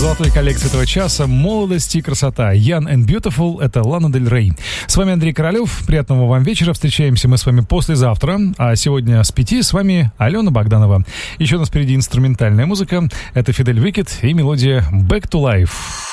Золотой коллекции этого часа «Молодость и красота». Young and Beautiful — это Лана Дель Рей. С вами Андрей Королев. Приятного вам вечера. Встречаемся мы с вами послезавтра. А сегодня с 5 с вами Алена Богданова. Еще у нас впереди инструментальная музыка. Это Фидель Викет и мелодия «Back to Life».